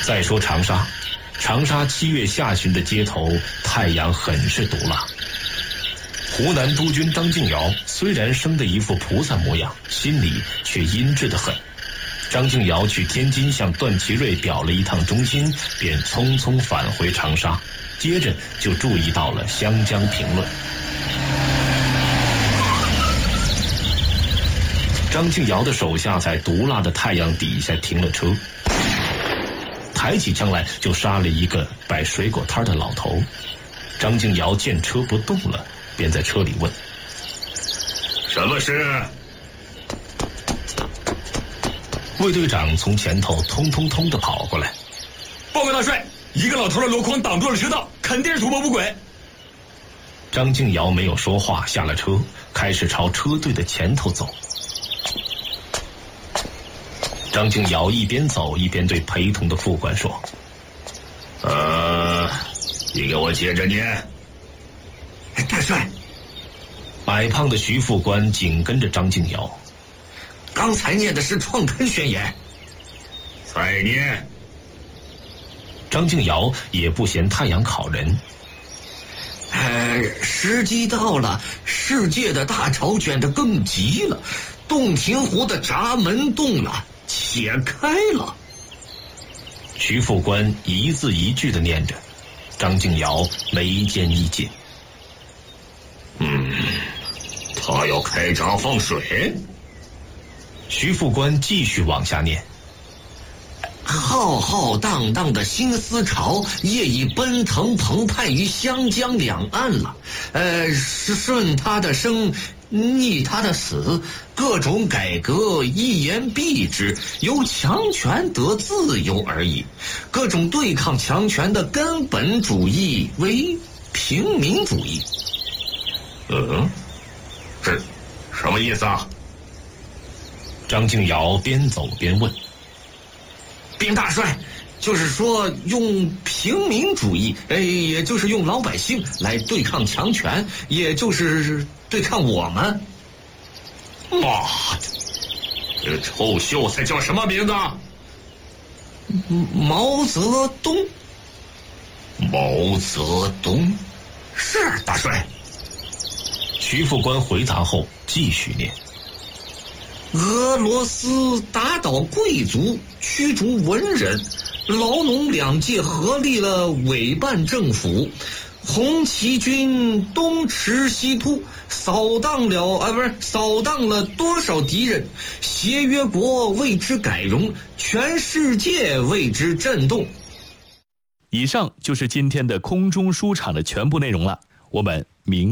再说长沙7月下旬的街头，太阳很是毒辣。湖南督军张敬尧虽然生得一副菩萨模样，心里却阴鸷得很。张敬尧去天津向段祺瑞表了一趟忠心，便匆匆返回长沙，接着就注意到了湘江评论。张敬尧的手下在毒辣的太阳底下停了车，抬起枪来就杀了一个摆水果摊的老头。张敬尧见车不动了，便在车里问： 什么事？ 卫队长从前头通通通地跑过来。 报告大帅，一个老头的箩筐挡住了车道，肯定是图谋不轨。 张敬尧没有说话，下了车，开始朝车队的前头走。张敬尧一边走一边对陪同的副官说： 你给我接着念。 大帅， 矮胖的徐副官紧跟着张敬尧。 刚才念的是创刊宣言。 再念。 张敬尧也不嫌太阳烤人。 时机到了，世界的大潮卷得更急了，洞庭湖的闸门动了，且开了。 徐副官一字一句地念着，张敬尧眉间一紧。 他要开闸放水。 徐副官继续往下念： 浩浩荡荡的新思潮业已奔腾澎湃于湘江两岸了。顺他的生，逆他的死，各种改革一言蔽之，由强权得自由而已。各种对抗强权的根本主义为平民主义。 这什么意思啊？ 张敬尧边走边问。 禀大帅，就是说用平民主义，也就是用老百姓来对抗强权，也就是对抗我们。 妈的，这个臭秀才叫什么名字？ 毛泽东。 毛泽东。 是大帅。 徐副官回答后继续念： 俄罗斯打倒贵族，驱逐文人，劳农两界合力了伪办政府，红旗军东驰西突，扫荡了多少敌人，协约国为之改容，全世界为之震动。 以上就是今天的空中书场的全部内容了，我们明